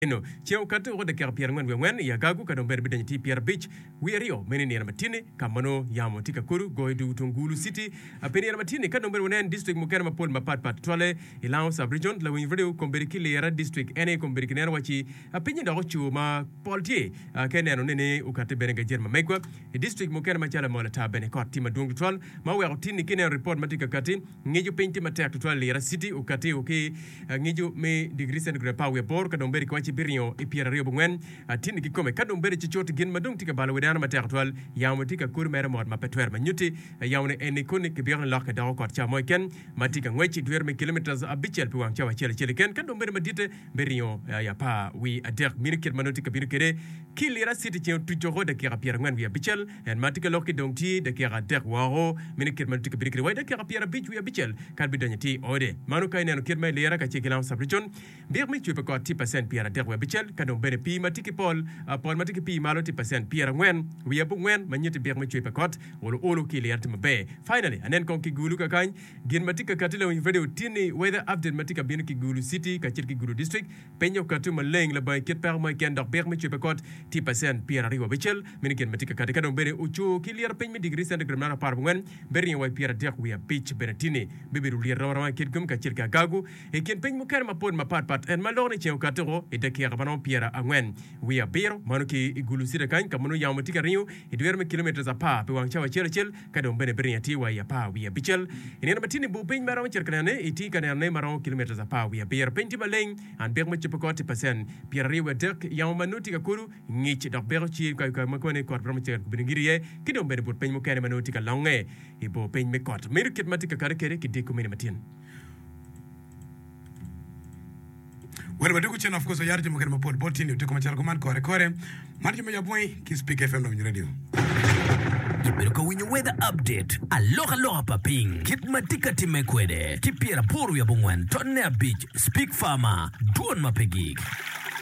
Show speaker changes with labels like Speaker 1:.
Speaker 1: No, cheo katu de kar pier ngwen ya gagu ka domber bidan ti pier beach wirio menini na matine kamano yamo tika kuru go du tungulu city apeni na matine ka domber wonen district mukera mapol mapat twale ilao sub region la win video komberiki le era district ene komberiki nera wachi apeni da ochu ma poltie kene no nene ukate benga jerma mekwa district mukera machala mola ta bene kot tima dung twal ma we otini kene report matika kati ngeju penti matak twale le era city ukate okay ngeju me degree centigrade power bor ka domber ko Birio e Pierre Rio Bungwen tini kikome kadum bere chichoti gin madung tika bala wedana matertual yamu tika kur mere mod mapetwer manyuti yawne ene kone ke biang lokka daw ko cha moyken matika ngwechi dwerme kilometers abichel puang cha wachele cheliken kadum bere madite berio ya pa wi ader minikir manoti ka birikere kilira city chen tujogo de kira Pierre Ngwen wi abichel en matika lokki dongti de kira der waro minikir manoti ka birikere wa de kira Pierre Beach wi abichel kal bidanyati ode manuka ene no kirme lera ka chekilam sabrijon birmi chupe ko 10% Pierre Bichel kadong bere pi matiki pol matiki pi malo ti percent Pierre Ngwen wi abu Ngwen manyiti biak ma chwe pakot olo kili arte mabe finally anen kon ki gulu ka kan gin matika katila wi video tini weather update matika bin ki gulu city ka chirki gulu district penyo katu maleng la bay kit per ma ken dok biak ma chwe pakot ti percent Pierre Rio Bichel min ken matika katika kadong bere uchu kili ar pen mi degree centigrade na par Ngwen bere wi Pierre Dek wi beach bere tini bibiru li rawa kit gum ka chirka gagu e ken pen mo ker ma pod ma pat en malorni chen katero e kira banon Pierre Ngwen we are bero manuki igulu sira kan kamunu yamutika rio idwerme kilometers apa pe wangcha chel kadom bene beriati wa ya pa we are bichel ina matini bu pen maraw cerkanane iti kanane maraw kilometers apa we are bero penti baleng an berme chepokoti percent Pierre Rio Dek yamanutika kuru ngich dok bero chi ka makone ko brama cer bingirie kidom bene bu pen mo kane manutika longe ibo pen me kot merket matika karekere kidiko mene matin.
Speaker 2: Well, we do channel of course yarje mo kenma pod botini to kuma charko man kore marje mo yaboy ki speak FM no radio
Speaker 3: Kiperuka winyo weather update aloha paping kit matika timekwede kipiera poru ya Bungwen tonne beach speak farmer duon mapegik